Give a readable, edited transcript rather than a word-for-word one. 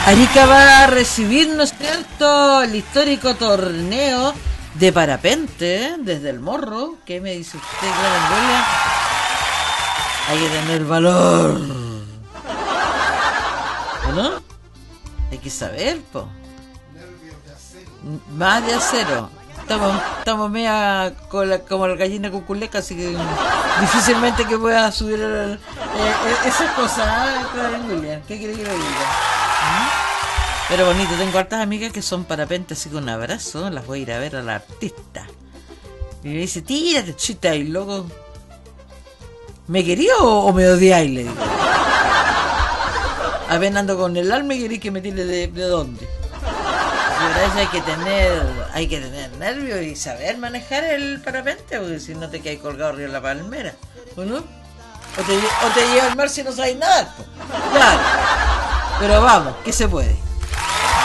Arica va a recibir, ¿no es cierto?, el histórico torneo de parapente desde el Morro. ¿Qué me dice usted, Clara? Hay que tener valor, ¿no? Hay que saber, po. Más de acero. Estamos media como la gallina cuculeca, así que difícilmente que pueda subir esas cosas, Clara William. ¿Qué quiere que le diga? Pero bonito, tengo hartas amigas que son parapentes, así que un abrazo, las voy a ir a ver a la artista. Y me dice, tírate, chita, y loco, ¿me quería o me odiáis? Le digo. Apenas ando con el alma y queréis que me tire de dónde. Y para eso hay que tener nervios y saber manejar el parapente, porque si no te quedas colgado arriba de la palmera, ¿o no? O te lleva al mar si no sabes nadar, pues. Claro. Pero vamos, que se puede.